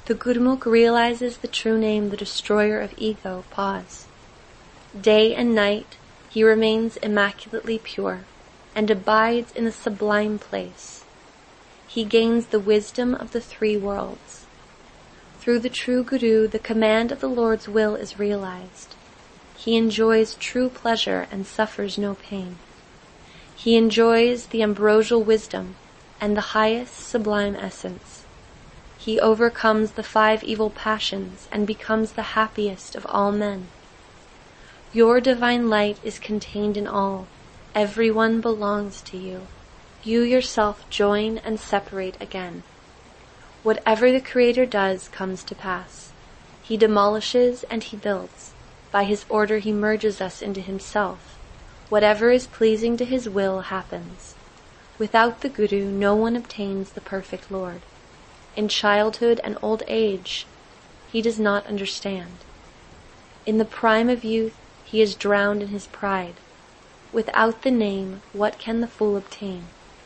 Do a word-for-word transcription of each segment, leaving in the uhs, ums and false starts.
The Gurmukh realizes the true name, the destroyer of ego. Pause. Day and night he remains immaculately pure and abides in a sublime place. He gains the wisdom of the three worlds. Through the true Guru, the command of the Lord's will is realized. He enjoys true pleasure and suffers no pain. He enjoys the ambrosial wisdom and the highest sublime essence. He overcomes the five evil passions and becomes the happiest of all men. Your divine light is contained in all. Everyone belongs to you. You yourself join and separate again. Whatever the Creator does comes to pass. He demolishes and he builds. By his order he merges us into himself. Whatever is pleasing to his will happens. Without the Guru, no one obtains the perfect Lord. In childhood and old age, he does not understand. In the prime of youth, he is drowned in his pride. Without the name, what can the fool obtain?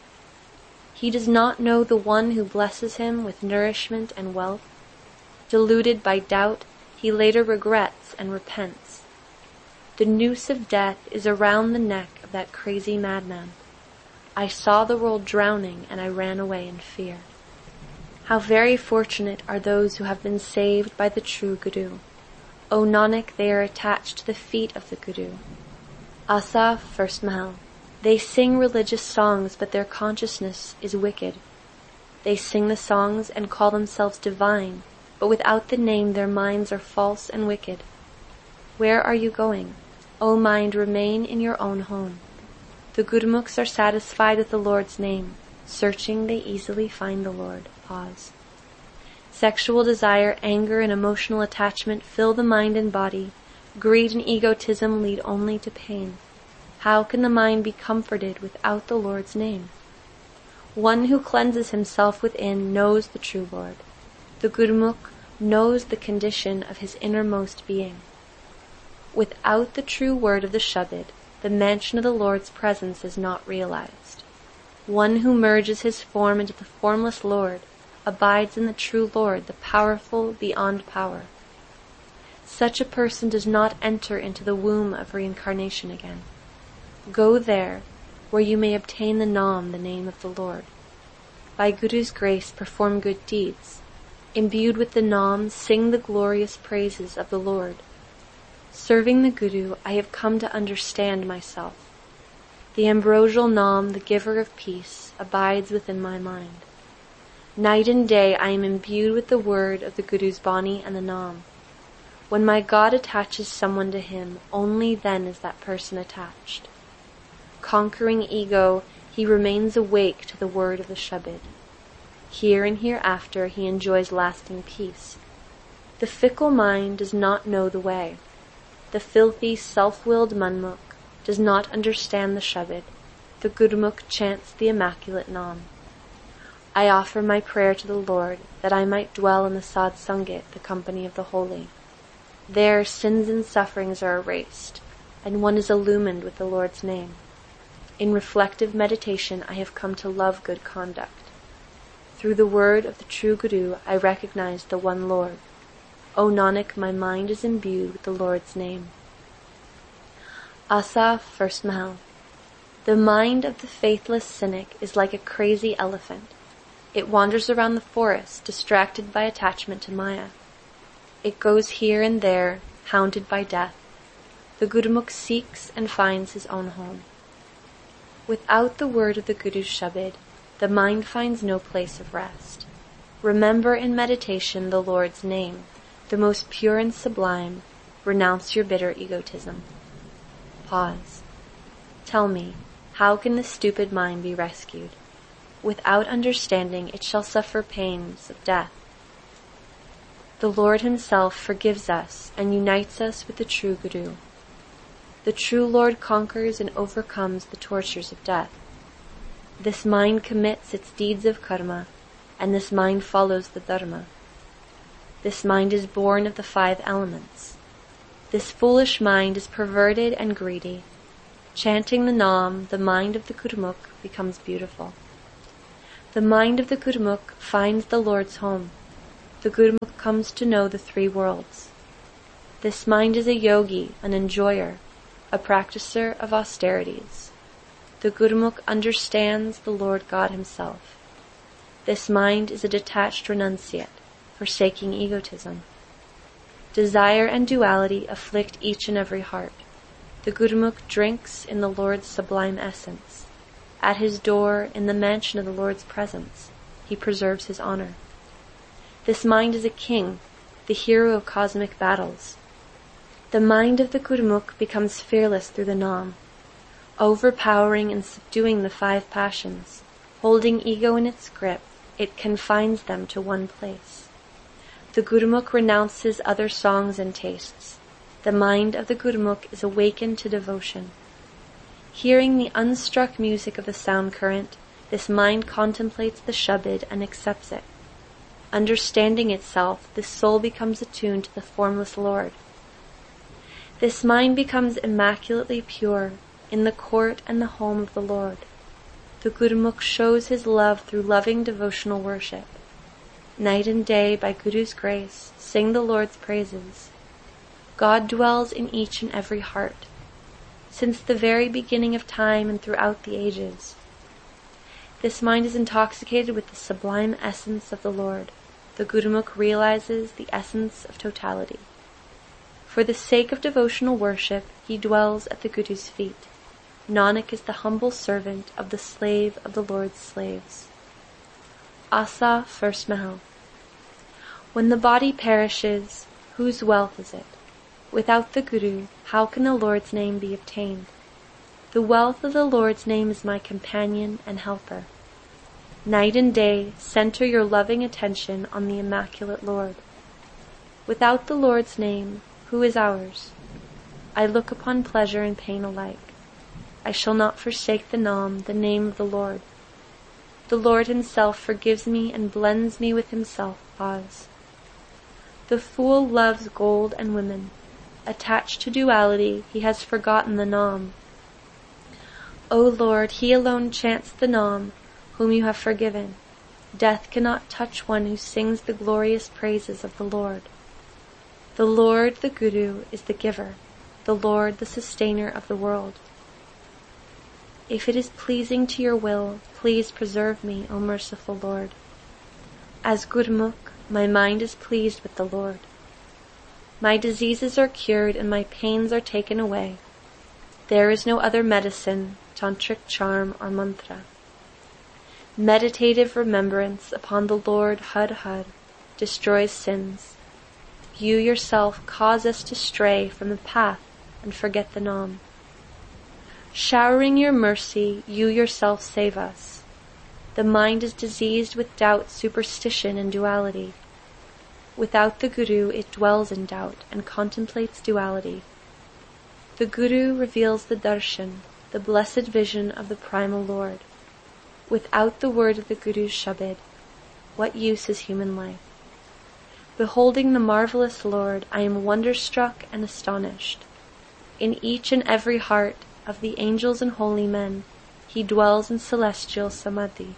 He does not know the one who blesses him with nourishment and wealth. Deluded by doubt, he later regrets and repents. The noose of death is around the neck of that crazy madman. I saw the world drowning and I ran away in fear. How very fortunate are those who have been saved by the true Guru. O Nanak, they are attached to the feet of the Guru. Asaf, first Mahal. They sing religious songs, but their consciousness is wicked. They sing the songs and call themselves divine, but without the name their minds are false and wicked. Where are you going? O mind, remain in your own home. The Gurmukhs are satisfied with the Lord's name. Searching, they easily find the Lord. Pause. Sexual desire, anger, and emotional attachment fill the mind and body. Greed and egotism lead only to pain. How can the mind be comforted without the Lord's name? One who cleanses himself within knows the true Lord. The Gurmukh knows the condition of his innermost being. Without the true word of the Shabad, the mansion of the Lord's presence is not realized. One who merges his form into the formless Lord abides in the true Lord, the powerful beyond power. Such a person does not enter into the womb of reincarnation again. Go there, where you may obtain the Nam, the name of the Lord. By Guru's grace, perform good deeds. Imbued with the Nam, sing the glorious praises of the Lord. Serving the Guru, I have come to understand myself. The ambrosial Nam, the giver of peace, abides within my mind. Night and day I am imbued with the word of the Guru's Bani and the Nam. When my God attaches someone to him, only then is that person attached. Conquering ego, he remains awake to the word of the Shabad. Here and hereafter he enjoys lasting peace. The fickle mind does not know the way. The filthy, self-willed Manmukh does not understand the Shabad. The Gurmukh chants the immaculate Nam. I offer my prayer to the Lord that I might dwell in the Sad Sangat, the company of the holy. There sins and sufferings are erased, and one is illumined with the Lord's name. In reflective meditation I have come to love good conduct. Through the word of the true Guru I recognize the one Lord. O Nanak, my mind is imbued with the Lord's name. Asaf, first Mahal. The mind of the faithless cynic is like a crazy elephant. It wanders around the forest, distracted by attachment to Maya. It goes here and there, hounded by death. The Gurmukh seeks and finds his own home. Without the word of the Guru's Shabad, the mind finds no place of rest. Remember in meditation the Lord's name, the most pure and sublime. Renounce your bitter egotism. Pause. Tell me, how can the stupid mind be rescued? Without understanding, it shall suffer pains of death. The Lord himself forgives us and unites us with the true Guru. The true Lord conquers and overcomes the tortures of death. This mind commits its deeds of karma, and this mind follows the dharma. This mind is born of the five elements. This foolish mind is perverted and greedy. Chanting the Nam, the mind of the Gurmukh becomes beautiful. The mind of the Gurmukh finds the Lord's home. The Gurmukh comes to know the three worlds. This mind is a yogi, an enjoyer, a practicer of austerities. The Gurumukh understands the Lord God himself. This mind is a detached renunciate, forsaking egotism. Desire and duality afflict each and every heart. The Gurumukh drinks in the Lord's sublime essence. At his door, in the mansion of the Lord's presence, he preserves his honor. This mind is a king, the hero of cosmic battles. The mind of the Gurumukh becomes fearless through the Nam, overpowering and subduing the five passions. Holding ego in its grip, it confines them to one place. The Gurumukh renounces other songs and tastes. The mind of the Gurumukh is awakened to devotion. Hearing the unstruck music of the sound current, this mind contemplates the Shabad and accepts it. Understanding itself, this soul becomes attuned to the formless Lord. This mind becomes immaculately pure in the court and the home of the Lord. The Gurumukh shows his love through loving devotional worship. Night and day, by Guru's grace, sing the Lord's praises. God dwells in each and every heart, since the very beginning of time and throughout the ages. This mind is intoxicated with the sublime essence of the Lord. The Gurumukh realizes the essence of totality. For the sake of devotional worship, he dwells at the Guru's feet. Nanak is the humble servant of the slave of the Lord's slaves. Asa, first Mahal. When the body perishes, whose wealth is it? Without the Guru, how can the Lord's name be obtained? The wealth of the Lord's name is my companion and helper. Night and day, center your loving attention on the immaculate Lord. Without the Lord's name, who is ours? I look upon pleasure and pain alike. I shall not forsake the Nam, the name of the Lord. The Lord himself forgives me and blends me with himself. Pause. The fool loves gold and women. Attached to duality, he has forgotten the Nam. O Lord, he alone chants the Nam, whom you have forgiven. Death cannot touch one who sings the glorious praises of the Lord. The Lord, the Guru, is the giver, the Lord, the sustainer of the world. If it is pleasing to your will, please preserve me, O merciful Lord. As Gurumukh, my mind is pleased with the Lord. My diseases are cured and my pains are taken away. There is no other medicine, tantric charm or mantra. Meditative remembrance upon the Lord Har Har destroys sins. You yourself cause us to stray from the path and forget the Nam. Showering your mercy, you yourself save us. The mind is diseased with doubt, superstition, and duality. Without the Guru, it dwells in doubt and contemplates duality. The Guru reveals the darshan, the blessed vision of the primal Lord. Without the word of the Guru's Shabad, what use is human life? Beholding the marvelous Lord, I am wonderstruck and astonished. In each and every heart of the angels and holy men, he dwells in celestial samadhi.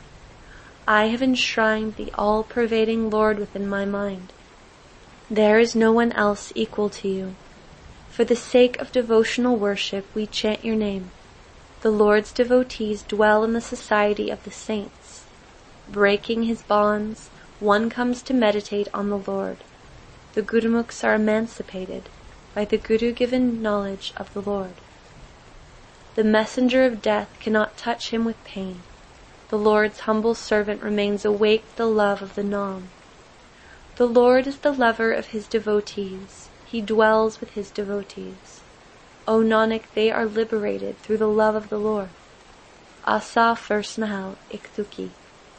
I have enshrined the all-pervading Lord within my mind. There is no one else equal to you. For the sake of devotional worship, we chant your name. The Lord's devotees dwell in the society of the saints. Breaking his bonds, one comes to meditate on the Lord. The Gurumukhs are emancipated by the Guru-given knowledge of the Lord. The messenger of death cannot touch him with pain. The Lord's humble servant remains awake to the love of the Nam. The Lord is the lover of his devotees. He dwells with his devotees. O Nanak, they are liberated through the love of the Lord. Asa, first Mahal, Iktuki.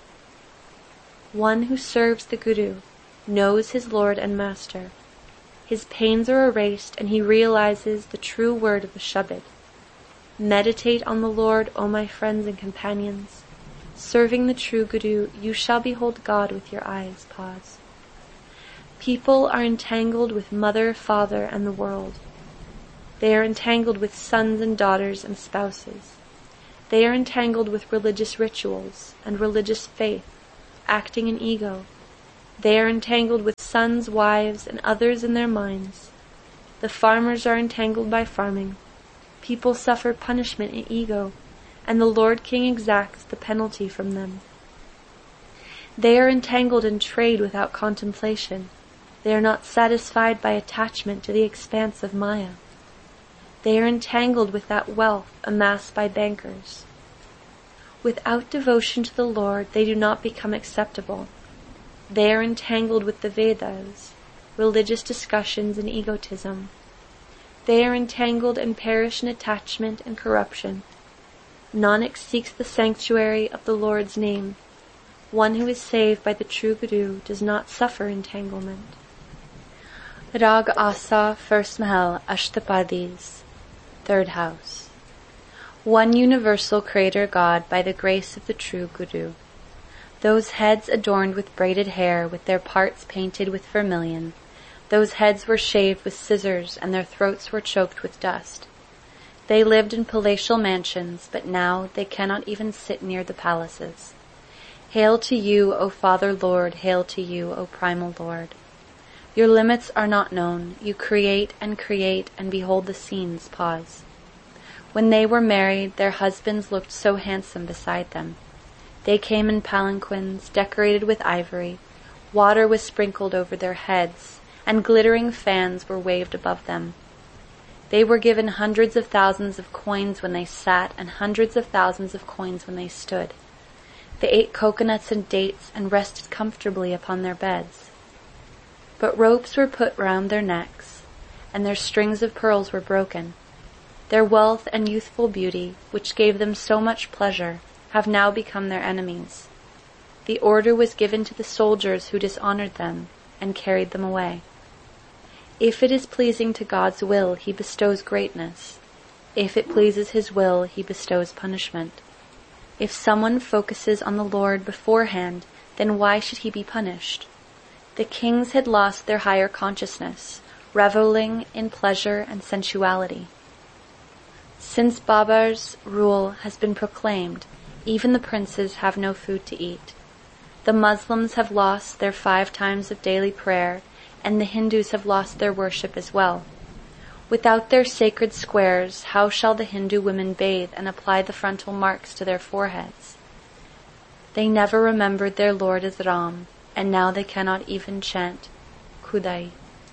One who serves the Guru knows his Lord and Master. His pains are erased and he realizes the true word of the Shabad. Meditate on the Lord, O my friends and companions. Serving the true Guru, you shall behold God with your eyes. Pause. People are entangled with mother, father, and the world. They are entangled with sons and daughters and spouses. They are entangled with religious rituals and religious faith, acting in ego. They are entangled with sons, wives, and others in their minds. The farmers are entangled by farming. People suffer punishment in ego, and the Lord King exacts the penalty from them. They are entangled in trade without contemplation. They are not satisfied by attachment to the expanse of Maya. They are entangled with that wealth amassed by bankers. Without devotion to the Lord, they do not become acceptable. They are entangled with the Vedas, religious discussions and egotism. They are entangled and perish in attachment and corruption. Nanak seeks the sanctuary of the Lord's name. One who is saved by the true Guru does not suffer entanglement. Rag Asa, first Mahal, Ashtapadis, third house. One universal Creator God by the grace of the true Guru. Those heads adorned with braided hair, with their parts painted with vermilion. Those heads were shaved with scissors, and their throats were choked with dust. They lived in palatial mansions, but now they cannot even sit near the palaces. Hail to you, O Father Lord, hail to you, O Primal Lord. Your limits are not known. You create and create, and behold the scenes pause. When they were married, their husbands looked so handsome beside them. They came in palanquins, decorated with ivory. Water was sprinkled over their heads, and glittering fans were waved above them. They were given hundreds of thousands of coins when they sat, and hundreds of thousands of coins when they stood. They ate coconuts and dates, and rested comfortably upon their beds. But ropes were put round their necks, and their strings of pearls were broken. Their wealth and youthful beauty, which gave them so much pleasure, have now become their enemies. The order was given to the soldiers who dishonored them and carried them away. If it is pleasing to God's will, he bestows greatness. If it pleases his will, he bestows punishment. If someone focuses on the Lord beforehand, then why should he be punished? The kings had lost their higher consciousness, reveling in pleasure and sensuality. Since Babar's rule has been proclaimed, even the princes have no food to eat. The Muslims have lost their five times of daily prayer, and the Hindus have lost their worship as well. Without their sacred squares, how shall the Hindu women bathe and apply the frontal marks to their foreheads? They never remembered their Lord as Ram, and now they cannot even chant Khudai.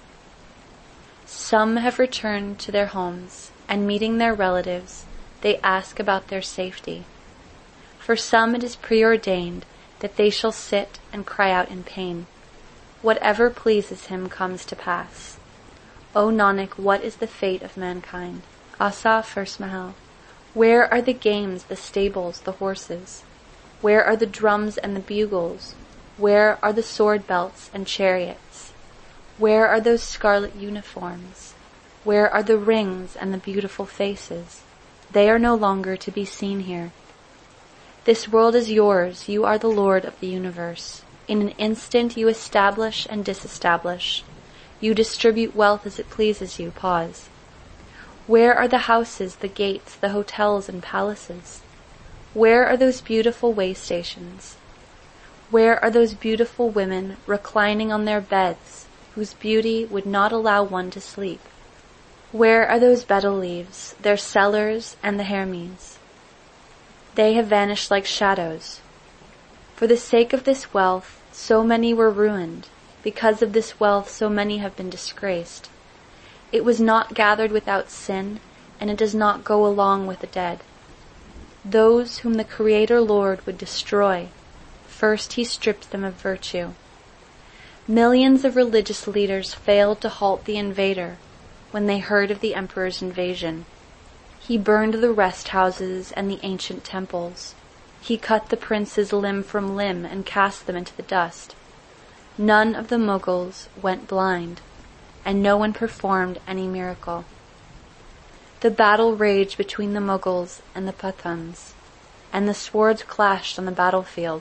Some have returned to their homes, and meeting their relatives, they ask about their safety. For some it is preordained that they shall sit and cry out in pain. Whatever pleases him comes to pass. O Nanak, what is the fate of mankind? Asa, first Mahal. Where are the games, the stables, the horses? Where are the drums and the bugles? Where are the sword belts and chariots? Where are those scarlet uniforms? Where are the rings and the beautiful faces? They are no longer to be seen here. This world is yours. You are the Lord of the universe. In an instant you establish and disestablish. You distribute wealth as it pleases you. Pause. Where are the houses, the gates, the hotels and palaces? Where are those beautiful way stations? Where are those beautiful women reclining on their beds, whose beauty would not allow one to sleep? Where are those betel leaves, their sellers and the Hermes? They have vanished like shadows. For the sake of this wealth, so many were ruined. Because of this wealth, so many have been disgraced. It was not gathered without sin, and it does not go along with the dead. Those whom the Creator Lord would destroy, first he stripped them of virtue. Millions of religious leaders failed to halt the invader when they heard of the emperor's invasion. He burned the rest houses and the ancient temples. He cut the princes limb from limb and cast them into the dust. None of the Mughals went blind, and no one performed any miracle. The battle raged between the Mughals and the Pathans, and the swords clashed on the battlefield.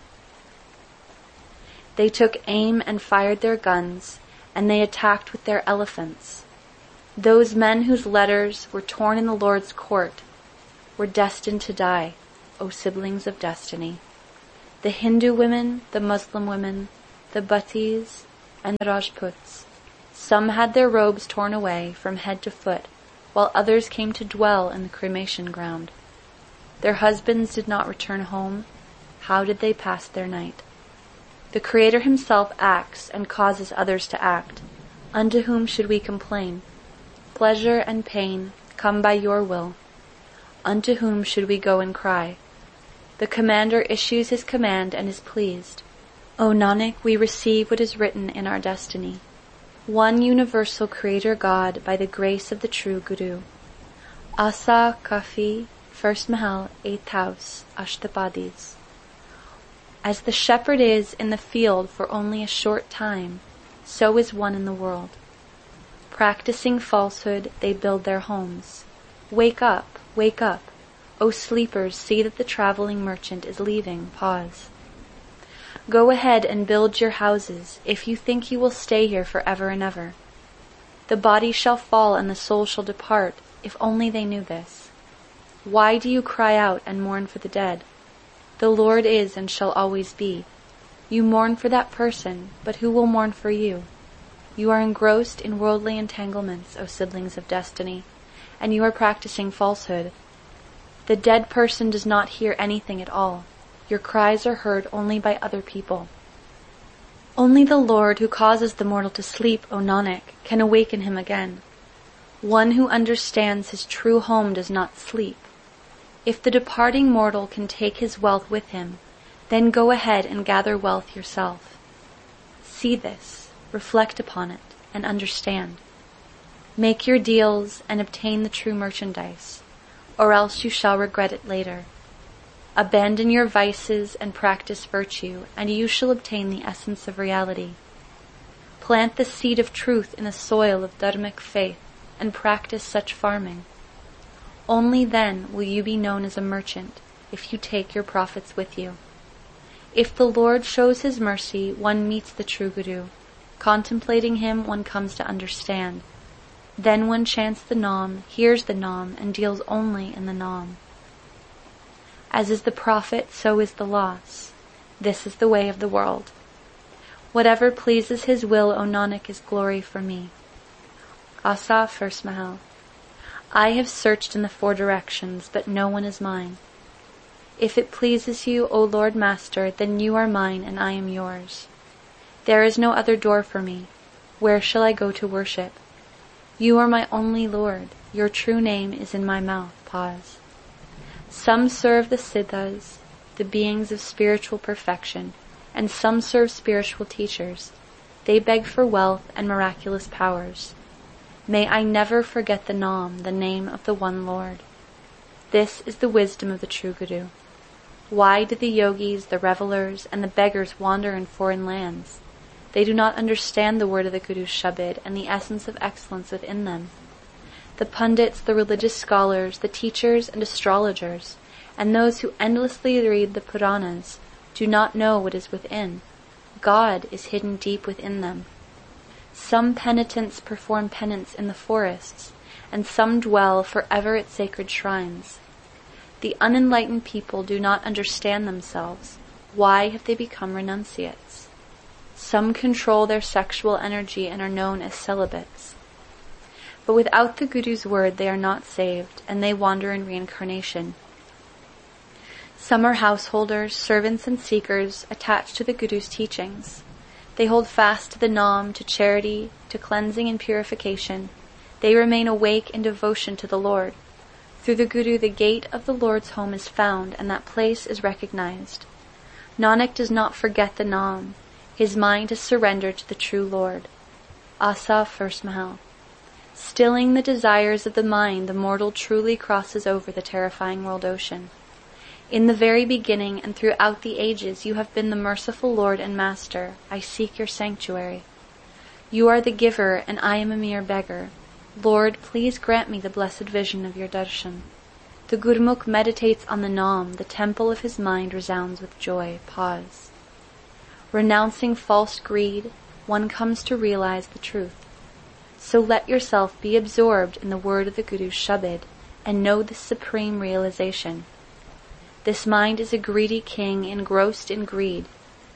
They took aim and fired their guns, and they attacked with their elephants. Those men whose letters were torn in the Lord's court were destined to die, O siblings of destiny. The Hindu women, the Muslim women, the Bhattis, and the Rajputs. Some had their robes torn away from head to foot, while others came to dwell in the cremation ground. Their husbands did not return home. How did they pass their night? The Creator himself acts and causes others to act. Unto whom should we complain? Pleasure and pain come by your will. Unto whom should we go and cry? The Commander issues his command and is pleased. O Nanak, we receive what is written in our destiny. One universal Creator God by the grace of the true Guru. Asa Kafi, first Mahal, eighth house, Ashtapadis. As the shepherd is in the field for only a short time, so is one in the world. Practicing falsehood, they build their homes. Wake up, wake up. O sleepers, see that the traveling merchant is leaving. Pause. Go ahead and build your houses, if you think you will stay here forever and ever. The body shall fall and the soul shall depart, if only they knew this. Why do you cry out and mourn for the dead? The Lord is and shall always be. You mourn for that person, but who will mourn for you? You are engrossed in worldly entanglements, O siblings of destiny, and you are practicing falsehood. The dead person does not hear anything at all. Your cries are heard only by other people. Only the Lord who causes the mortal to sleep, O Nanak, can awaken him again. One who understands his true home does not sleep. If the departing mortal can take his wealth with him, then go ahead and gather wealth yourself. See this, reflect upon it, and understand. Make your deals and obtain the true merchandise, or else you shall regret it later. Abandon your vices and practice virtue, and you shall obtain the essence of reality. Plant the seed of truth in the soil of dharmic faith, and practice such farming. Only then will you be known as a merchant, if you take your profits with you. If the Lord shows his mercy, one meets the true Guru. Contemplating him, one comes to understand. Then one chants the Nam, hears the Nam, and deals only in the Nam. As is the profit, so is the loss. This is the way of the world. Whatever pleases his will, O Nanak, is glory for me. Asa, first Mahal. I have searched in the four directions, but no one is mine. If it pleases you, O Lord Master, then you are mine and I am yours. There is no other door for me. Where shall I go to worship? You are my only Lord. Your true name is in my mouth. Pause. Some serve the siddhas, the beings of spiritual perfection, and some serve spiritual teachers. They beg for wealth and miraculous powers. May I never forget the Nam, the name of the one Lord. This is the wisdom of the true Guru. Why do the yogis, the revelers, and the beggars wander in foreign lands? They do not understand the word of the Guru's Shabad and the essence of excellence within them. The pundits, the religious scholars, the teachers and astrologers, and those who endlessly read the Puranas do not know what is within. God is hidden deep within them. Some penitents perform penance in the forests, and some dwell forever at sacred shrines. The unenlightened people do not understand themselves. Why have they become renunciates? Some control their sexual energy and are known as celibates. But without the Guru's word they are not saved, and they wander in reincarnation. Some are householders, servants and seekers attached to the Guru's teachings. They hold fast to the Nam, to charity, to cleansing and purification. They remain awake in devotion to the Lord. Through the Guru the gate of the Lord's home is found, and that place is recognized. Nanak does not forget the Nam. His mind is surrendered to the true Lord. Asa, first Mahal. Stilling the desires of the mind, the mortal truly crosses over the terrifying world ocean. In the very beginning and throughout the ages you have been the merciful Lord and Master. I seek your sanctuary. You are the giver and I am a mere beggar. Lord, please grant me the blessed vision of your darshan. The Gurmukh meditates on the Nam, the temple of his mind resounds with joy. Pause. Renouncing false greed, one comes to realize the truth. So let yourself be absorbed in the word of the Guru's Shabad and know the supreme realization. This mind is a greedy king engrossed in greed.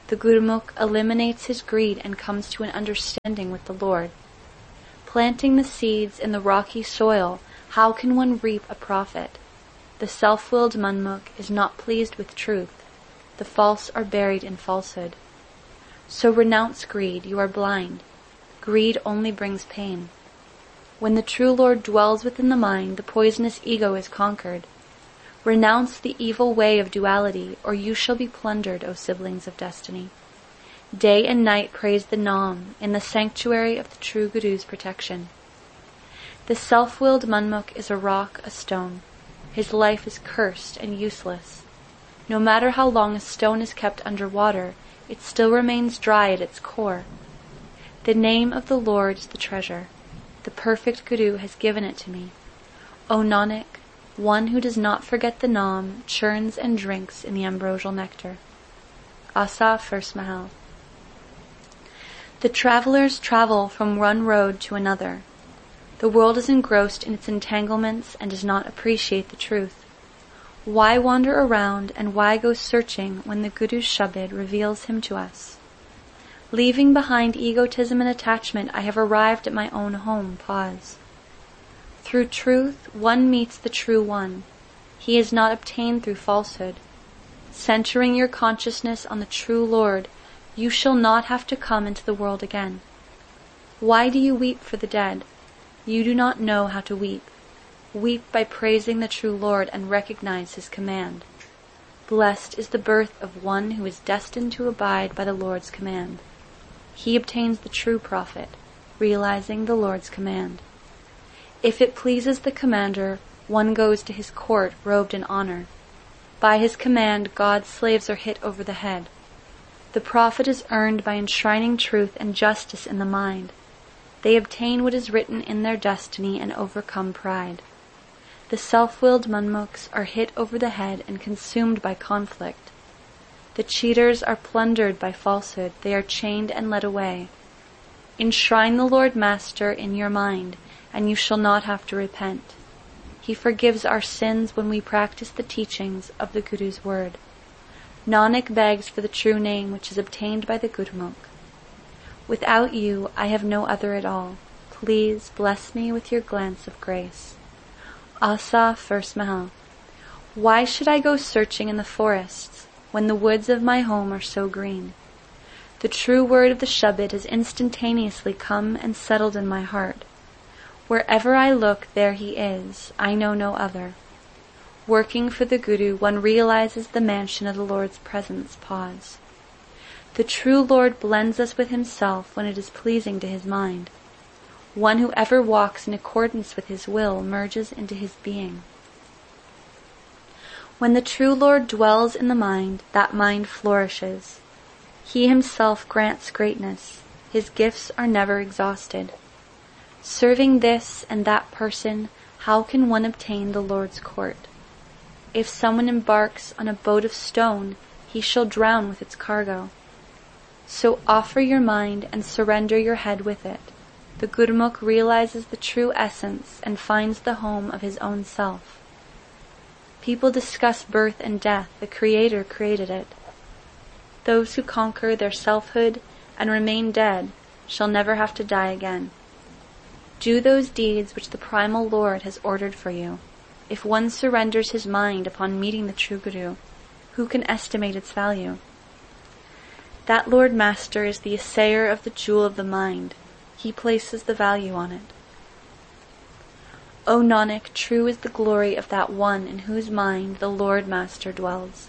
The Gurumukh eliminates his greed and comes to an understanding with the Lord. Planting the seeds in the rocky soil, how can one reap a profit? The self-willed Manmukh is not pleased with truth. The false are buried in falsehood. So renounce greed, you are blind. Greed only brings pain. When the true Lord dwells within the mind, the poisonous ego is conquered. Renounce the evil way of duality, or you shall be plundered, O siblings of destiny. Day and night praise the Nam in the sanctuary of the true Guru's protection. The self-willed Manmukh is a rock, a stone. His life is cursed and useless. No matter how long a stone is kept under water, it still remains dry at its core. The name of the Lord is the treasure. The perfect Guru has given it to me. O Nanak, one who does not forget the Nam churns and drinks in the ambrosial nectar. Asa, first Mahal. The travelers travel from one road to another. The world is engrossed in its entanglements and does not appreciate the truth. Why wander around and why go searching when the Guru's Shabad reveals him to us? Leaving behind egotism and attachment, I have arrived at my own home. Pause. Through truth, one meets the true one. He is not obtained through falsehood. Centering your consciousness on the true Lord, you shall not have to come into the world again. Why do you weep for the dead? You do not know how to weep. Weep by praising the true Lord and recognize his command. Blessed is the birth of one who is destined to abide by the Lord's command. He obtains the true profit, realizing the Lord's command. If it pleases the commander, one goes to his court robed in honor. By his command, God's slaves are hit over the head. The profit is earned by enshrining truth and justice in the mind. They obtain what is written in their destiny and overcome pride. The self-willed Manmukhs are hit over the head and consumed by conflict. The cheaters are plundered by falsehood. They are chained and led away. Enshrine the Lord Master in your mind, and you shall not have to repent. He forgives our sins when we practice the teachings of the Guru's word. Nanak begs for the true name which is obtained by the Gurumukh. Without you, I have no other at all. Please bless me with your glance of grace. Asa, first Mahal. Why should I go searching in the forests when the woods of my home are so green? The true word of the Shabad has instantaneously come and settled in my heart. Wherever I look, there he is. I know no other. Working for the Guru, one realizes the mansion of the Lord's presence. Pause. The true Lord blends us with himself when it is pleasing to his mind. One who ever walks in accordance with his will merges into his being. When the true Lord dwells in the mind, that mind flourishes. He himself grants greatness. His gifts are never exhausted. Serving this and that person, how can one obtain the Lord's court? If someone embarks on a boat of stone, he shall drown with its cargo. So offer your mind and surrender your head with it. The Gurumukh realizes the true essence and finds the home of his own self. People discuss birth and death. The Creator created it. Those who conquer their selfhood and remain dead shall never have to die again. Do those deeds which the primal Lord has ordered for you. If one surrenders his mind upon meeting the true Guru, who can estimate its value? That Lord Master is the assayer of the jewel of the mind. He places the value on it. O Nanak, true is the glory of that one in whose mind the Lord Master dwells.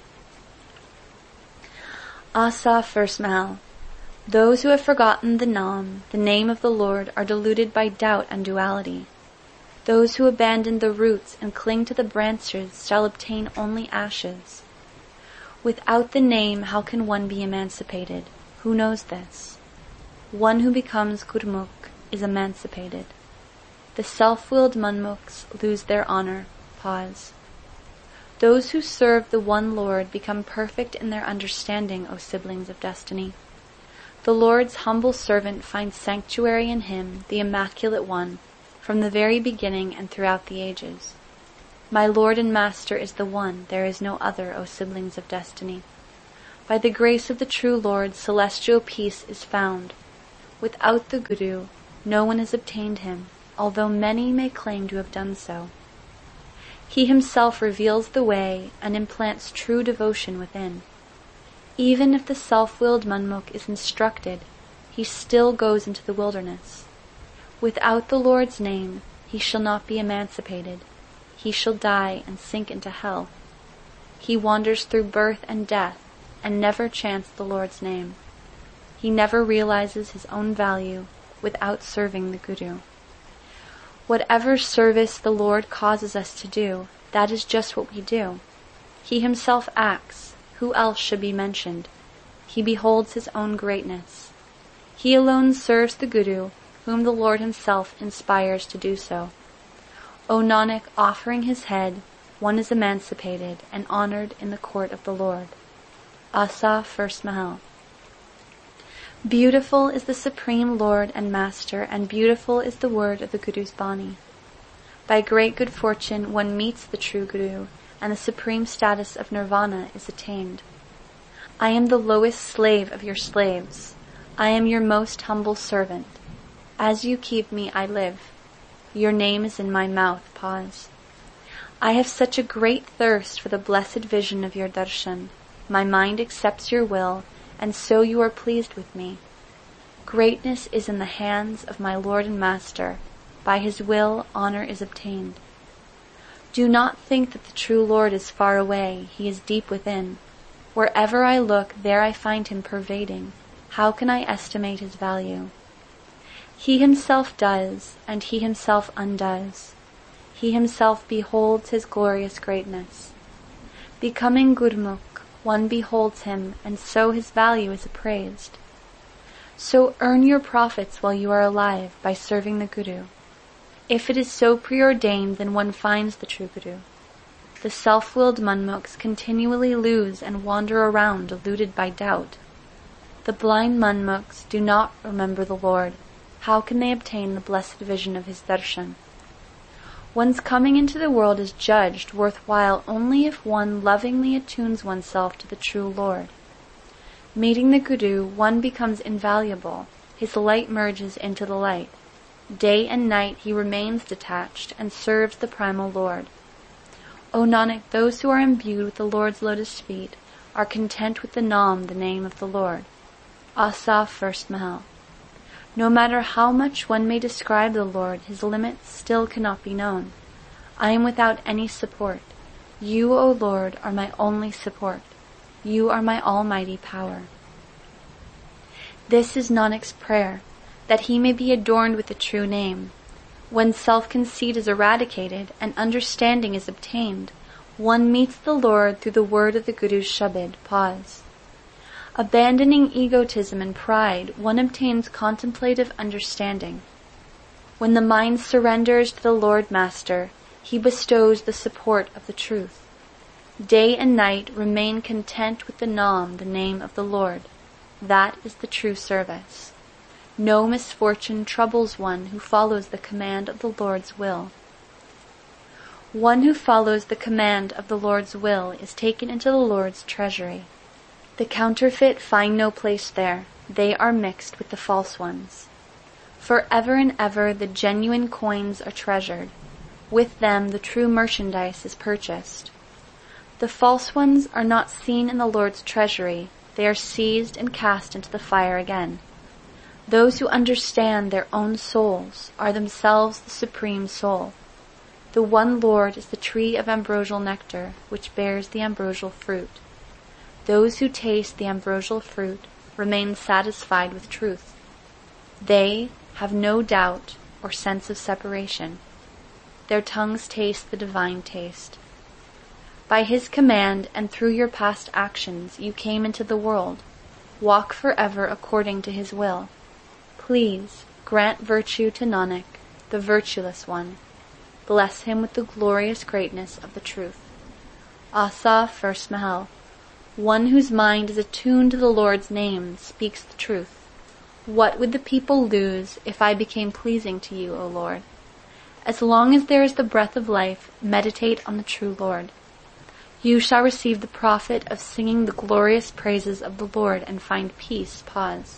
Asa, first Mahal. Those who have forgotten the Nam, the name of the Lord, are deluded by doubt and duality. Those who abandon the roots and cling to the branches shall obtain only ashes. Without the name, how can one be emancipated? Who knows this? One who becomes Gurumukh is emancipated. The self-willed Manmukhs lose their honor. Pause. Those who serve the one Lord become perfect in their understanding, O siblings of destiny. The Lord's humble servant finds sanctuary in him, the Immaculate One, from the very beginning and throughout the ages. My Lord and Master is the one, there is no other, O siblings of destiny. By the grace of the true Lord, celestial peace is found. Without the Guru, no one has obtained him, although many may claim to have done so. He himself reveals the way and implants true devotion within. Even if the self-willed Manmukh is instructed, he still goes into the wilderness. Without the Lord's name, he shall not be emancipated. He shall die and sink into hell. He wanders through birth and death and never chants the Lord's name. He never realizes his own value without serving the Guru. Whatever service the Lord causes us to do, that is just what we do. He himself acts. Who else should be mentioned? He beholds his own greatness. He alone serves the Guru, whom the Lord himself inspires to do so. O Nanak, offering his head, one is emancipated and honored in the court of the Lord. Asa, first Mahal. Beautiful is the Supreme Lord and Master, and beautiful is the word of the Guru's Bani. By great good fortune one meets the true Guru, and the supreme status of nirvana is attained. I am the lowest slave of your slaves. I am your most humble servant. As you keep me, I live. Your name is in my mouth. Pause. I have such a great thirst for the blessed vision of your darshan. My mind accepts your will, and so you are pleased with me. Greatness is in the hands of my Lord and Master. By his will, honor is obtained. Do not think that the true Lord is far away. He is deep within. Wherever I look, there I find him pervading. How can I estimate his value? He himself does, and he himself undoes. He himself beholds his glorious greatness. Becoming Gurmukh, one beholds him, and so his value is appraised. So earn your profits while you are alive by serving the Guru. If it is so preordained, then one finds the true Guru. The self-willed Manmukhs continually lose and wander around deluded by doubt. The blind Manmukhs do not remember the Lord. How can they obtain the blessed vision of his darshan? One's coming into the world is judged worthwhile only if one lovingly attunes oneself to the true Lord. Meeting the Guru, one becomes invaluable. His light merges into the light. Day and night he remains detached and serves the primal Lord. O Nanak, those who are imbued with the Lord's lotus feet are content with the Naam, the name of the Lord. Asa, first Mahal. No matter how much one may describe the Lord, his limits still cannot be known. I am without any support. You, O Lord, are my only support. You are my almighty power. This is Nanak's prayer, that he may be adorned with the true name. When self-conceit is eradicated and understanding is obtained, one meets the Lord through the word of the Guru's Shabad. Pause. Abandoning egotism and pride, one obtains contemplative understanding. When the mind surrenders to the Lord Master, he bestows the support of the truth. Day and night remain content with the Naam, the name of the Lord. That is the true service. No misfortune troubles one who follows the command of the Lord's will. One who follows the command of the Lord's will is taken into the Lord's treasury. The counterfeit find no place there. They are mixed with the false ones. For ever and ever the genuine coins are treasured. With them the true merchandise is purchased. The false ones are not seen in the Lord's treasury. They are seized and cast into the fire again. Those who understand their own souls are themselves the supreme soul. The one Lord is the tree of ambrosial nectar, which bears the ambrosial fruit. Those who taste the ambrosial fruit remain satisfied with truth. They have no doubt or sense of separation. Their tongues taste the divine taste. By his command and through your past actions you came into the world. Walk forever according to his will. Please grant virtue to Nanak, the virtueless one. Bless him with the glorious greatness of the truth. Asa, first Mahal. One whose mind is attuned to the Lord's name speaks the truth. What would the people lose if I became pleasing to you, O Lord? As long as there is the breath of life, meditate on the true Lord. You shall receive the profit of singing the glorious praises of the Lord and find peace. Pause.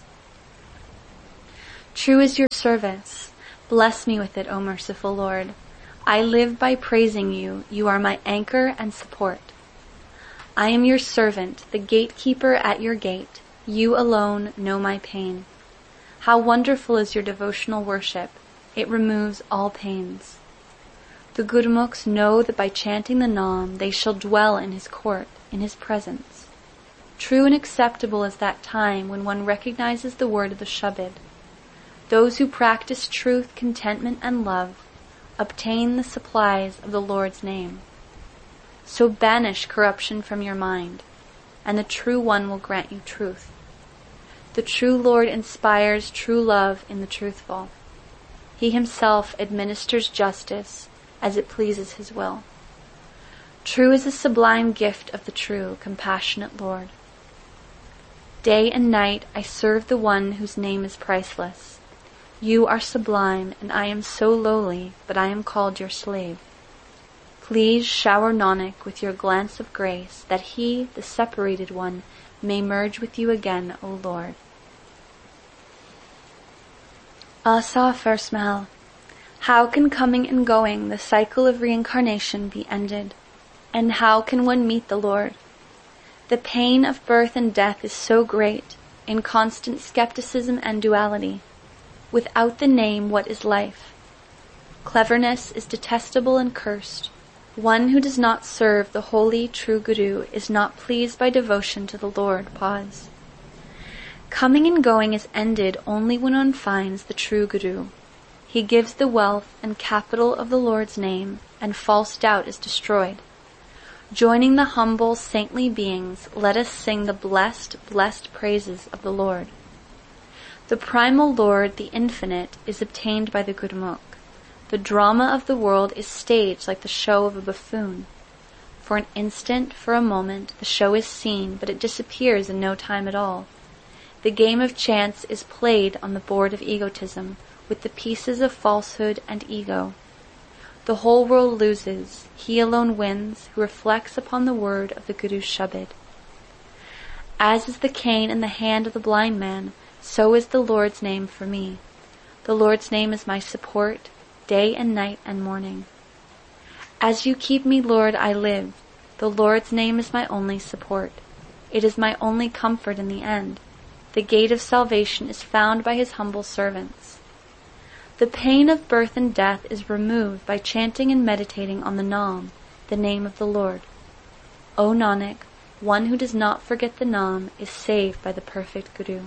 True is your service. Bless me with it, O merciful Lord. I live by praising you. You are my anchor and support. I am your servant, the gatekeeper at your gate. You alone know my pain. How wonderful is your devotional worship. It removes all pains. The Gurmukhs know that by chanting the Naam they shall dwell in his court, in his presence. True and acceptable is that time when one recognizes the word of the Shabad. Those who practice truth, contentment, and love obtain the supplies of the Lord's name. So banish corruption from your mind, and the true one will grant you truth. The true Lord inspires true love in the truthful. He himself administers justice as it pleases his will. True is the sublime gift of the true, compassionate Lord. Day and night I serve the one whose name is priceless. You are sublime, and I am so lowly, but I am called your slave. Please shower Nanak with your glance of grace, that he, the separated one, may merge with you again, O Lord. Asa, first Mahal. How can coming and going, the cycle of reincarnation, be ended? And how can one meet the Lord? The pain of birth and death is so great, in constant skepticism and duality. Without the name, what is life? Cleverness is detestable and cursed. One who does not serve the holy, true Guru is not pleased by devotion to the Lord. Pause. Coming and going is ended only when one finds the true Guru. He gives the wealth and capital of the Lord's name, and false doubt is destroyed. Joining the humble, saintly beings, let us sing the blessed, blessed praises of the Lord. The primal Lord, the infinite, is obtained by the Gurmukh. The drama of the world is staged like the show of a buffoon. For an instant, for a moment, the show is seen, but it disappears in no time at all. The game of chance is played on the board of egotism, with the pieces of falsehood and ego. The whole world loses. He alone wins, who reflects upon the word of the Guru's Shabad. As is the cane in the hand of the blind man, so is the Lord's name for me. The Lord's name is my support, day and night and morning. As you keep me, Lord, I live. The Lord's name is my only support. It is my only comfort in the end. The gate of salvation is found by his humble servants. The pain of birth and death is removed by chanting and meditating on the Naam, the name of the Lord. O Nanak, one who does not forget the Naam is saved by the perfect Guru.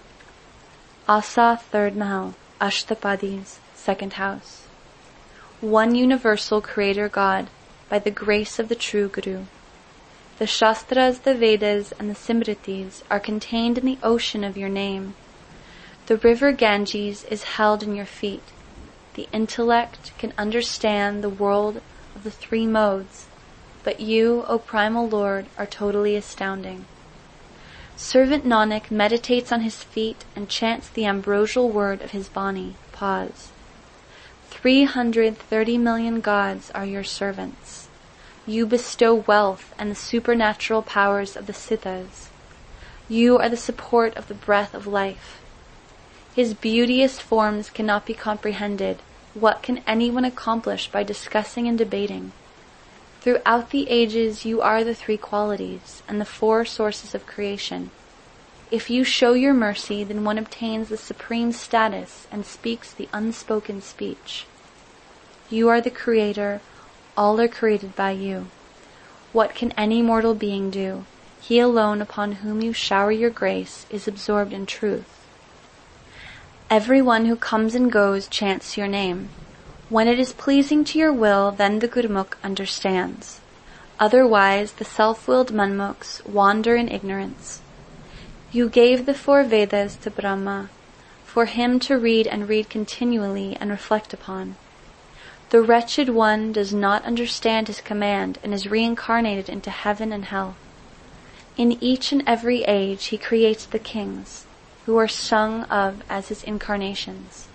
Asa, third Mahal, Ashtapadis, second house. One universal Creator God, by the grace of the true Guru. The Shastras, the Vedas, and the Simritis are contained in the ocean of your name. The river Ganges is held in your feet. The intellect can understand the world of the three modes, but you, O primal Lord, are totally astounding. Servant Nanak meditates on his feet and chants the ambrosial word of his Bani. Pause. Three hundred thirty million gods are your servants. You bestow wealth and the supernatural powers of the Siddhas. You are the support of the breath of life. His beauteous forms cannot be comprehended. What can anyone accomplish by discussing and debating? Throughout the ages you are the three qualities and the four sources of creation. If you show your mercy, then one obtains the supreme status and speaks the unspoken speech. You are the Creator. All are created by you. What can any mortal being do? He alone upon whom you shower your grace is absorbed in truth. Everyone who comes and goes chants your name. When it is pleasing to your will, then the Gurmukh understands. Otherwise, the self-willed Manmukhs wander in ignorance. You gave the four Vedas to Brahma, for him to read and read continually and reflect upon. The wretched one does not understand his command and is reincarnated into heaven and hell. In each and every age he creates the kings, who are sung of as his incarnations.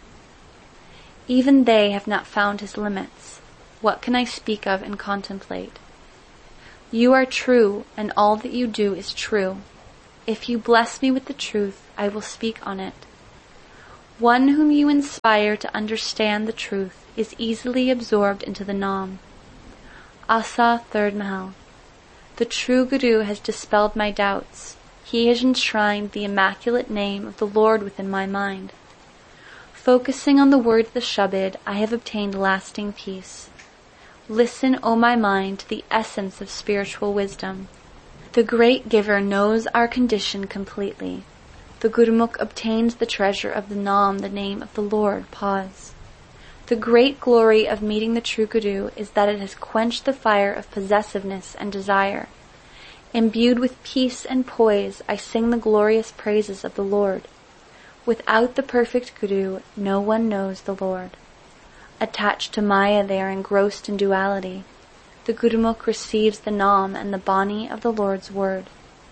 Even they have not found his limits. What can I speak of and contemplate? You are true, and all that you do is true. If you bless me with the truth, I will speak on it. One whom you inspire to understand the truth is easily absorbed into the Nam. Asa, third Mahal. The true Guru has dispelled my doubts. He has enshrined the immaculate name of the Lord within my mind. Focusing on the word of the Shabad, I have obtained lasting peace. Listen, O my mind, to the essence of spiritual wisdom. The great giver knows our condition completely. The Gurumukh obtains the treasure of the Nam, the name of the Lord. Pause. The great glory of meeting the true Guru is that it has quenched the fire of possessiveness and desire. Imbued with peace and poise, I sing the glorious praises of the Lord. Without the perfect Guru, no one knows the Lord. Attached to Maya, they are engrossed in duality. The Gurumukh receives the Nam and the Bani of the Lord's word.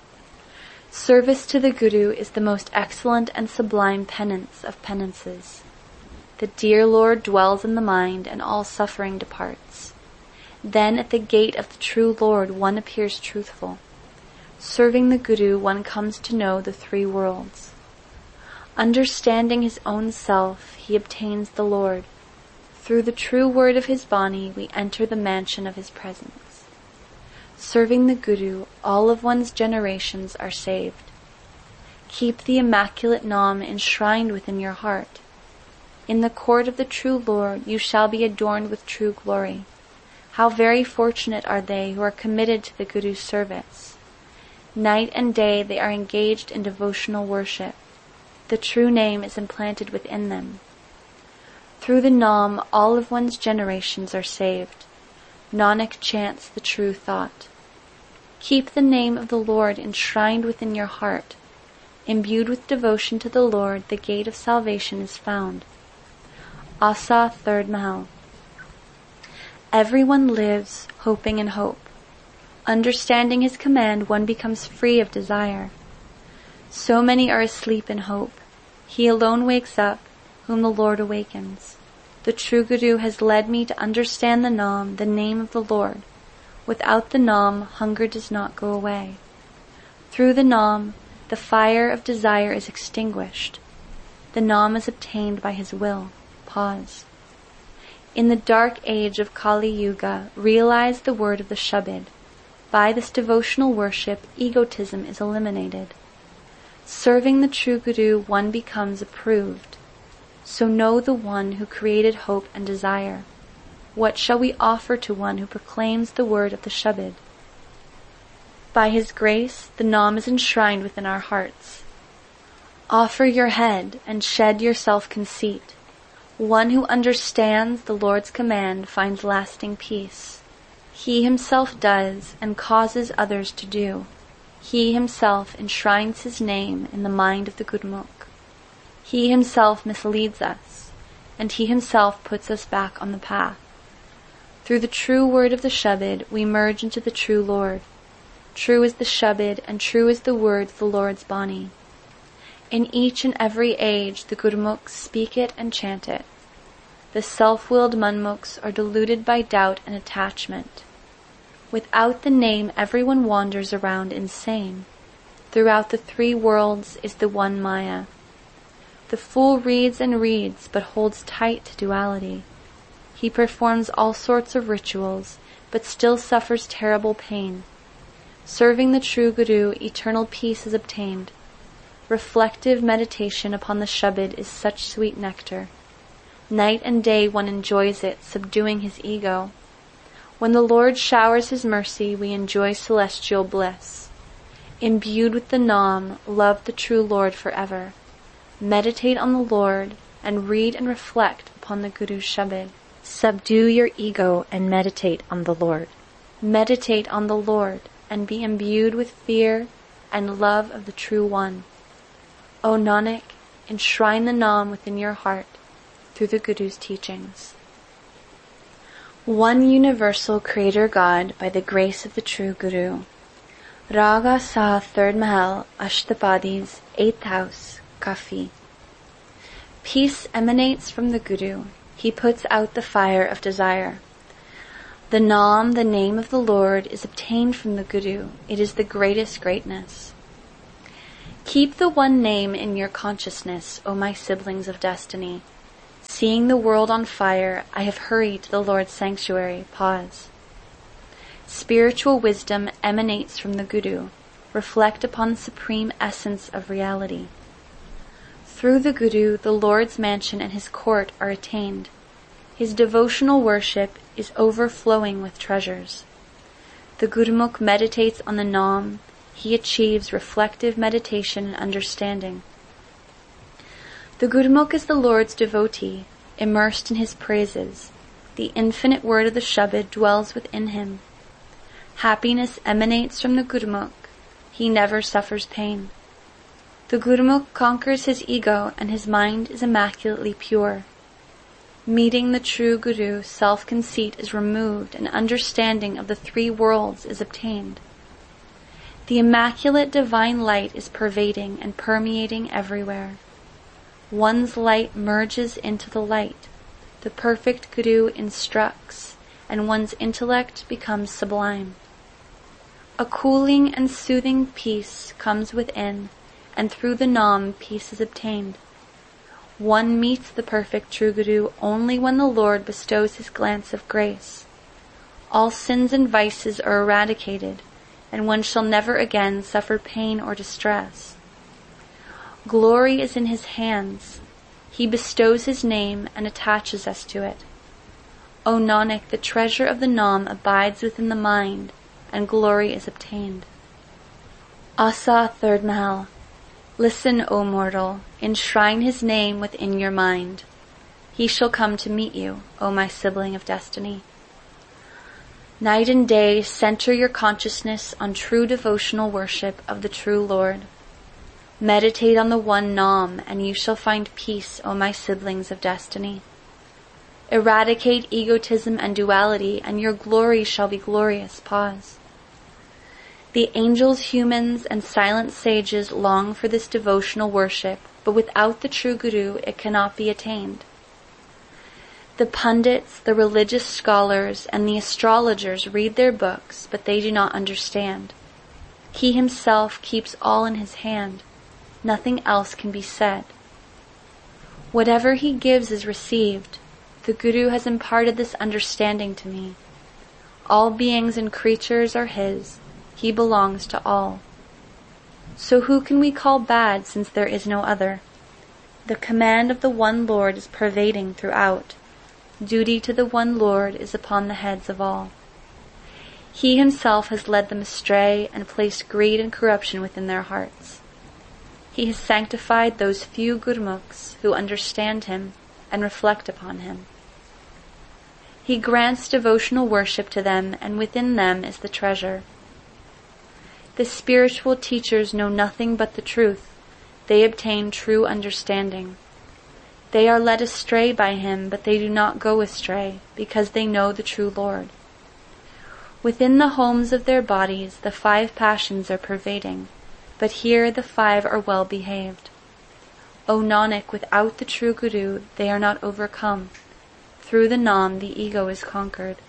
Service to the Guru is the most excellent and sublime penance of penances. The dear Lord dwells in the mind, and all suffering departs. Then at the gate of the true Lord one appears truthful. Serving the Guru, one comes to know the three worlds. Understanding his own self, he obtains the Lord. Through the true word of his Bani, we enter the mansion of his presence. Serving the Guru, all of one's generations are saved. Keep the immaculate Nam enshrined within your heart. In the court of the true Lord, you shall be adorned with true glory. How very fortunate are they who are committed to the Guru's service. Night and day they are engaged in devotional worship. The true name is implanted within them. Through the Nam, all of one's generations are saved. Nanak chants the true thought. Keep the name of the Lord enshrined within your heart. Imbued with devotion to the Lord, the gate of salvation is found. Asa, third Mahal. Everyone lives, hoping in hope. Understanding his command, one becomes free of desire. So many are asleep in hope. He alone wakes up, whom the Lord awakens. The true Guru has led me to understand the Nam, the name of the Lord. Without the Nam, hunger does not go away. Through the Nam, the fire of desire is extinguished. The Nam is obtained by his will. Pause. In the dark age of Kali Yuga, realize the word of the Shabad. By this devotional worship, egotism is eliminated. Serving the true Guru, one becomes approved. So know the one who created hope and desire. What shall we offer to one who proclaims the word of the Shabad? By his grace, the Nam is enshrined within our hearts. Offer your head and shed your self-conceit. One who understands the Lord's command finds lasting peace. He himself does and causes others to do. He himself enshrines his name in the mind of the Gurumukh. He himself misleads us, and he himself puts us back on the path. Through the true word of the Shabad, we merge into the true Lord. True is the Shabad, and true is the word of the Lord's Bani. In each and every age, the Gurumukhs speak it and chant it. The self-willed Manmukhs are deluded by doubt and attachment. Without the name, everyone wanders around insane. Throughout the three worlds is the one Maya. The fool reads and reads, but holds tight to duality. He performs all sorts of rituals, but still suffers terrible pain. Serving the true Guru, eternal peace is obtained. Reflective meditation upon the Shabad is such sweet nectar. Night and day one enjoys it, subduing his ego. When the Lord showers his mercy, we enjoy celestial bliss. Imbued with the Nam, love the true Lord forever. Meditate on the Lord, and read and reflect upon the Guru's Shabad. Subdue your ego and meditate on the Lord. Meditate on the Lord, and be imbued with fear and love of the True One. O Nanak, enshrine the Nam within your heart through the Guru's teachings. One universal Creator God by the grace of the true Guru. Raga Sa, third Mahal, Ashtapadis, eighth house, Kafi. Peace emanates from the Guru. He puts out the fire of desire. The Nam, the name of the Lord, is obtained from the Guru. It is the greatest greatness. Keep the one name in your consciousness, O my siblings of destiny. Seeing the world on fire, I have hurried to the Lord's sanctuary. Pause. Spiritual wisdom emanates from the Guru. Reflect upon the supreme essence of reality. Through the Guru, the Lord's mansion and his court are attained. His devotional worship is overflowing with treasures. The Gurumukh meditates on the Nam. He achieves reflective meditation and understanding. The Gurumukh is the Lord's devotee, immersed in his praises. The infinite word of the Shabad dwells within him. Happiness emanates from the Gurumukh. He never suffers pain. The Gurumukh conquers his ego and his mind is immaculately pure. Meeting the true Guru, self-conceit is removed and understanding of the three worlds is obtained. The immaculate divine light is pervading and permeating everywhere. One's light merges into the light. The perfect Guru instructs, and one's intellect becomes sublime. A cooling and soothing peace comes within, and through the Nam peace is obtained. One meets the perfect true Guru only when the Lord bestows his glance of grace. All sins and vices are eradicated, and one shall never again suffer pain or distress. Glory is in his hands. He bestows his name and attaches us to it. O Nanak, the treasure of the Nam abides within the mind, and glory is obtained. Asa, third Mahal. Listen, O mortal, enshrine his name within your mind. He shall come to meet you, O my sibling of destiny. Night and day center your consciousness on true devotional worship of the true Lord. Meditate on the one Nam, and you shall find peace, O my siblings of destiny. Eradicate egotism and duality, and your glory shall be glorious. Pause. The angels, humans, and silent sages long for this devotional worship, but without the true Guru it cannot be attained. The pundits, the religious scholars, and the astrologers read their books, but they do not understand. He himself keeps all in his hand. Nothing else can be said. Whatever he gives is received. The Guru has imparted this understanding to me. All beings and creatures are his. He belongs to all. So who can we call bad since there is no other? The command of the one Lord is pervading throughout. Duty to the one Lord is upon the heads of all. He himself has led them astray and placed greed and corruption within their hearts. He has sanctified those few Gurumukhs who understand him and reflect upon him. He grants devotional worship to them, and within them is the treasure. The spiritual teachers know nothing but the truth. They obtain true understanding. They are led astray by him, but they do not go astray, because they know the true Lord. Within the homes of their bodies, the five passions are pervading, but here the five are well behaved. O Nanak, without the true Guru, they are not overcome. Through the Nam, the ego is conquered.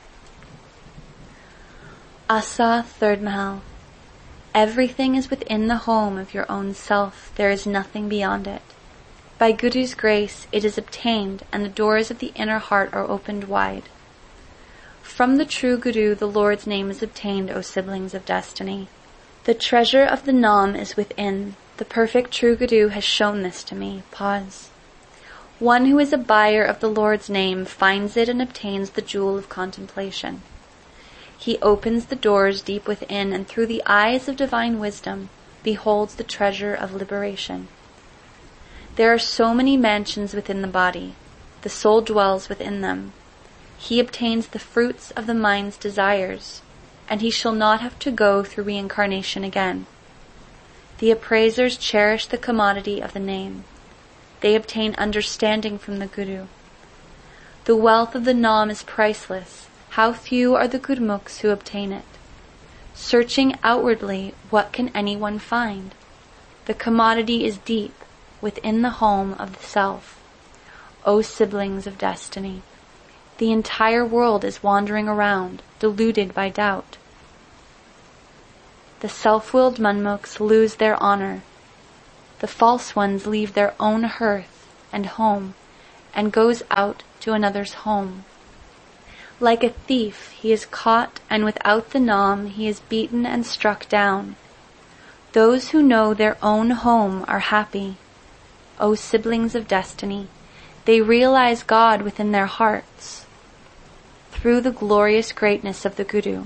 Asa, third Mahal. Everything is within the home of your own self. There is nothing beyond it. By Guru's grace, it is obtained, and the doors of the inner heart are opened wide. From the true Guru, the Lord's name is obtained, O siblings of destiny. The treasure of the Nam is within. The perfect true Guru has shown this to me. Pause. One who is a buyer of the Lord's name finds it and obtains the jewel of contemplation. He opens the doors deep within, and through the eyes of divine wisdom beholds the treasure of liberation. There are so many mansions within the body. The soul dwells within them. He obtains the fruits of the mind's desires, and he shall not have to go through reincarnation again. The appraisers cherish the commodity of the name. They obtain understanding from the Guru. The wealth of the Nam is priceless. How few are the Gurumukhs who obtain it. Searching outwardly, what can anyone find? The commodity is deep, within the home of the self. O siblings of destiny. The entire world is wandering around, deluded by doubt. The self-willed Munmuks lose their honor. The false ones leave their own hearth and home and goes out to another's home. Like a thief he is caught, and without the Nam he is beaten and struck down. Those who know their own home are happy. O siblings of destiny, they realize God within their hearts through the glorious greatness of the Guru.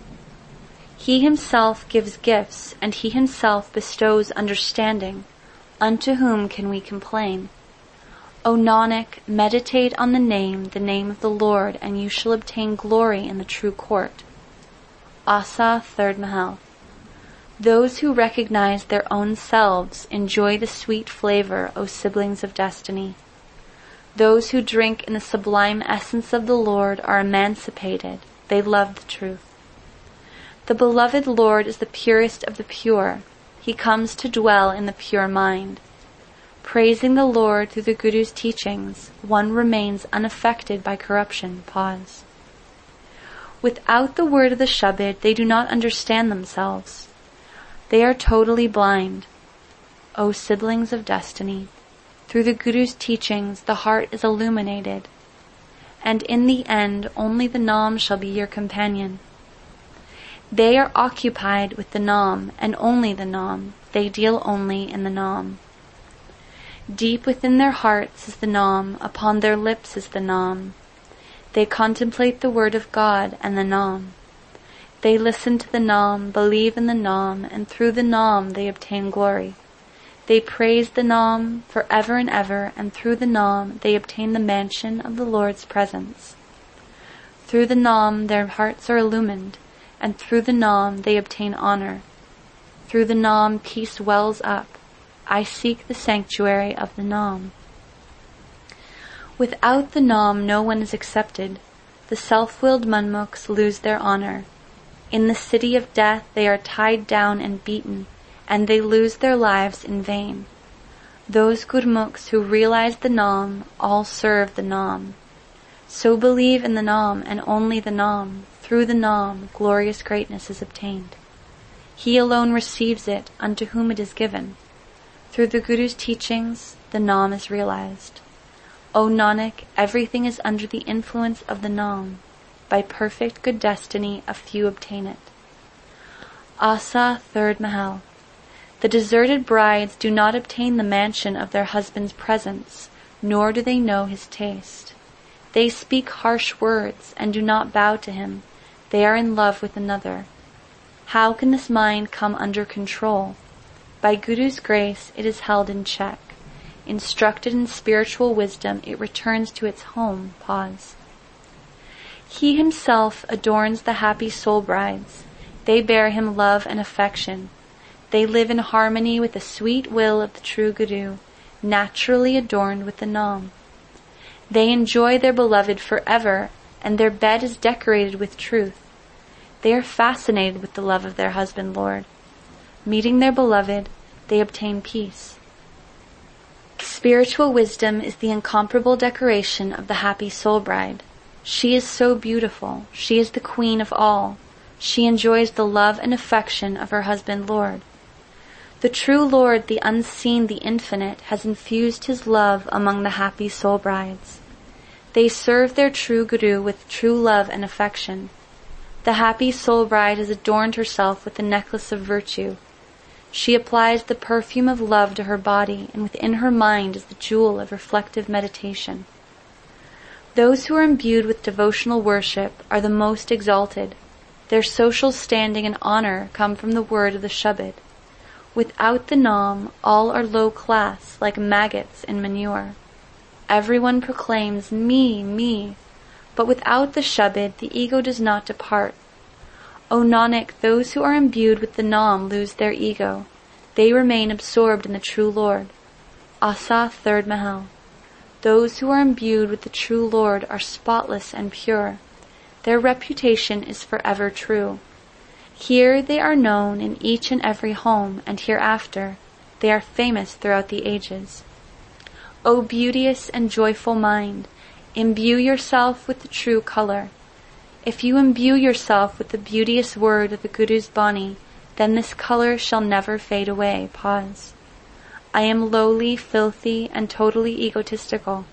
He himself gives gifts, and he himself bestows understanding. Unto whom can we complain? O Nanak, meditate on the name, the name of the Lord, and you shall obtain glory in the true court. Asa, third Mahal. Those who recognize their own selves enjoy the sweet flavor, O siblings of destiny. Those who drink in the sublime essence of the Lord are emancipated. They love the truth. The beloved Lord is the purest of the pure. He comes to dwell in the pure mind. Praising the Lord through the Guru's teachings, one remains unaffected by corruption. Pause. Without the word of the Shabad, they do not understand themselves. They are totally blind. O siblings of destiny, through the Guru's teachings, the heart is illuminated, and in the end, only the Nam shall be your companion. They are occupied with the Nam, and only the Nam. They deal only in the Nam. Deep within their hearts is the Nam, upon their lips is the Nam. They contemplate the word of God and the Nam. They listen to the Nam, believe in the Nam, and through the Nam they obtain glory. They praise the Nam forever and ever, and through the Nam they obtain the mansion of the Lord's presence. Through the Nam their hearts are illumined, and through the Nam they obtain honor. Through the Nam peace wells up. I seek the sanctuary of the Nam. Without the Nam no one is accepted. The self-willed Munmuks lose their honor. In the city of death they are tied down and beaten, and they lose their lives in vain. Those Gurmuks who realize the Nam all serve the Nam. So believe in the Nam and only the Nam. Through the Nam glorious greatness is obtained. He alone receives it, unto whom it is given. Through the Guru's teachings, the Nam is realized. O Nanak, everything is under the influence of the Nam. By perfect good destiny, a few obtain it. Asa, third Mahal. The deserted brides do not obtain the mansion of their husband's presence, nor do they know his taste. They speak harsh words and do not bow to him. They are in love with another. How can this mind come under control? By Guru's grace it is held in check. Instructed in spiritual wisdom, it returns to its home. Pause. He himself adorns the happy soul brides. They bear him love and affection. They live in harmony with the sweet will of the true Guru, naturally adorned with the Nam. They enjoy their beloved forever, and their bed is decorated with truth. They are fascinated with the love of their husband Lord. Meeting their beloved, they obtain peace. Spiritual wisdom is the incomparable decoration of the happy soul bride. She is so beautiful. She is the queen of all. She enjoys the love and affection of her husband Lord. The true Lord, the unseen, the infinite, has infused his love among the happy soul brides. They serve their true Guru with true love and affection. The happy soul bride has adorned herself with the necklace of virtue. She applies the perfume of love to her body, and within her mind is the jewel of reflective meditation. Those who are imbued with devotional worship are the most exalted. Their social standing and honor come from the word of the Shabad. Without the Nam, all are low class, like maggots in manure. Everyone proclaims, me, me, but without the Shabad, the ego does not depart. O Nanak, those who are imbued with the Nam lose their ego. They remain absorbed in the true Lord. Asa, third Mahal. Those who are imbued with the true Lord are spotless and pure. Their reputation is forever true. Here they are known in each and every home, and hereafter they are famous throughout the ages. O beauteous and joyful mind, Imbue yourself with the true color. If you imbue yourself with the beauteous word of the Guru's Bani, then this color shall never fade away. Pause. I am lowly, filthy, and totally egotistical.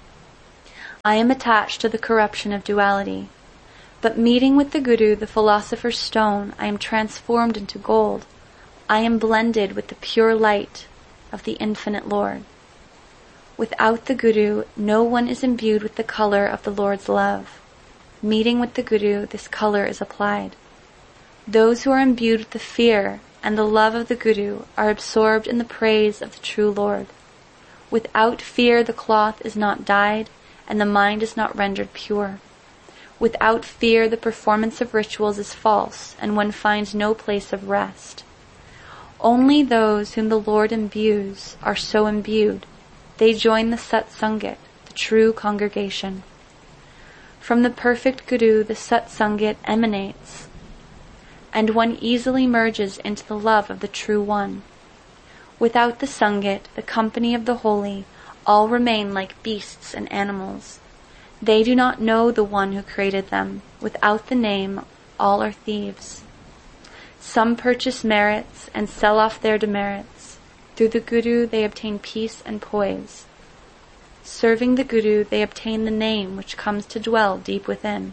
I am attached to the corruption of duality. But meeting with the Guru, the philosopher's stone, I am transformed into gold. I am blended with the pure light of the infinite Lord. Without the Guru, no one is imbued with the color of the Lord's love. Meeting with the Guru, this color is applied. Those who are imbued with the fear and the love of the Guru are absorbed in the praise of the true Lord. Without fear, the cloth is not dyed and the mind is not rendered pure. Without fear, the performance of rituals is false and one finds no place of rest. Only those whom the Lord imbues are so imbued. They join the Satsangit, the true congregation. From the perfect Guru, the Satsangit emanates, and one easily merges into the love of the true one. Without the Sangit, the company of the holy, all remain like beasts and animals. They do not know the one who created them. Without the name, all are thieves. Some purchase merits and sell off their demerits. Through the Guru they obtain peace and poise. Serving the Guru they obtain the name which comes to dwell deep within.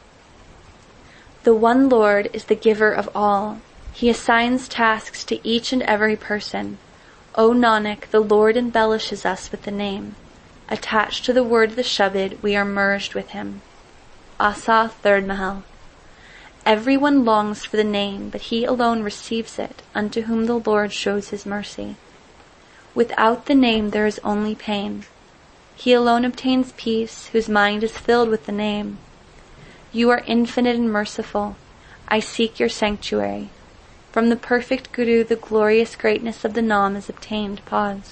The one Lord is the giver of all. He assigns tasks to each and every person. O Nanak, the Lord embellishes us with the name. Attached to the word of the Shabad, we are merged with him. Asa, third Mahal. Everyone longs for the name, but he alone receives it, unto whom the Lord shows his mercy. Without the name there is only pain. He alone obtains peace, whose mind is filled with the name. You are infinite and merciful. I seek your sanctuary. From the perfect Guru, the glorious greatness of the Nam is obtained. Pause.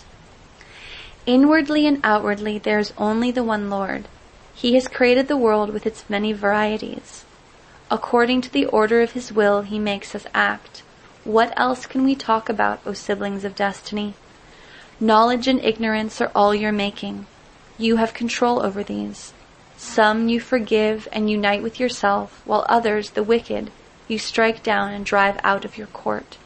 Inwardly and outwardly there is only the one Lord. He has created the world with its many varieties. According to the order of his will, he makes us act. What else can we talk about, O siblings of destiny? Knowledge and ignorance are all your making. You have control over these. Some you forgive and unite with yourself, while others, the wicked, you strike down and drive out of your court.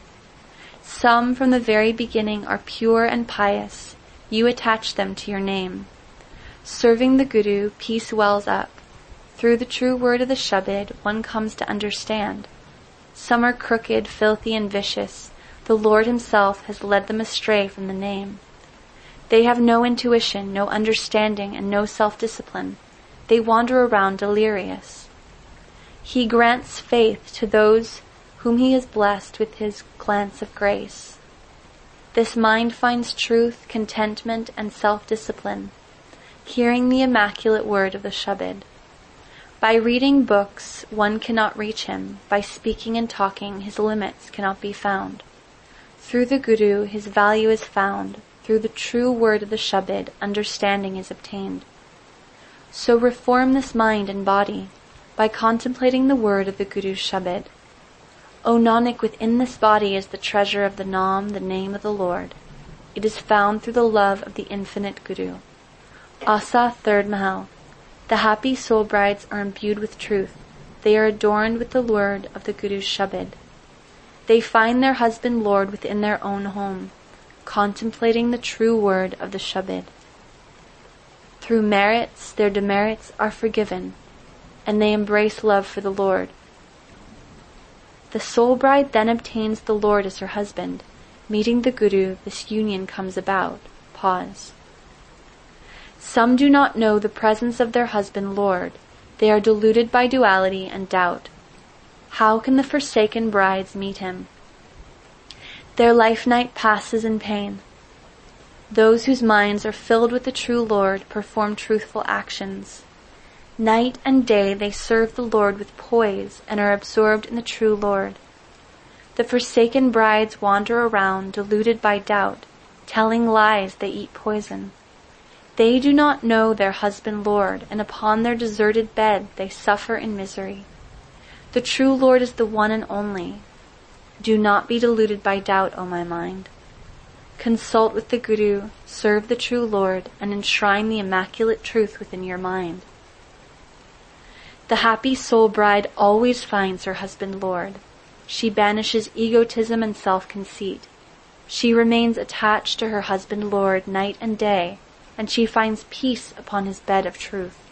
Some from the very beginning are pure and pious. You attach them to your name. Serving the Guru, peace wells up. Through the true word of the Shabad, one comes to understand. Some are crooked, filthy, and vicious. The Lord himself has led them astray from the name. They have no intuition, no understanding, and no self-discipline. They wander around delirious. He grants faith to those whom he has blessed with his glance of grace. This mind finds truth, contentment, and self-discipline, hearing the immaculate word of the Shabad. By reading books, one cannot reach him. By speaking and talking, his limits cannot be found. Through the Guru, his value is found. Through the true word of the Shabad, understanding is obtained. So reform this mind and body by contemplating the word of the Guru's Shabad. O Nanak, within this body is the treasure of the Nam, the name of the Lord. It is found through the love of the infinite Guru. Asa, third Mahal. The happy soul brides are imbued with truth. They are adorned with the word of the Guru's Shabad. They find their husband Lord within their own home, contemplating the true word of the Shabad. Through merits, their demerits are forgiven, and they embrace love for the Lord. The soul bride then obtains the Lord as her husband. Meeting the Guru, this union comes about. Pause. Some do not know the presence of their husband Lord. They are deluded by duality and doubt. How can the forsaken brides meet him? Their life night passes in pain. Those whose minds are filled with the true Lord perform truthful actions. Night and day they serve the Lord with poise and are absorbed in the true Lord. The forsaken brides wander around, deluded by doubt, telling lies they eat poison. They do not know their husband Lord, and upon their deserted bed they suffer in misery. The true Lord is the one and only. Do not be deluded by doubt, O my mind. Consult with the Guru, serve the true Lord, and enshrine the immaculate truth within your mind. The happy soul bride always finds her husband Lord. She banishes egotism and self-conceit. She remains attached to her husband Lord night and day, and she finds peace upon his bed of truth.